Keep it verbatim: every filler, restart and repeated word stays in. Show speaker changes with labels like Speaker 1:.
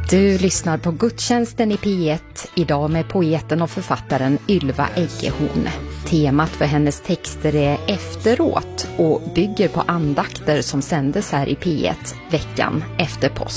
Speaker 1: Du lyssnar på gudstjänsten i P ett, idag med poeten och författaren Ylva Eggehorn. Temat för hennes texter är efteråt och bygger på andakter som sändes här i P ett veckan efter påsk.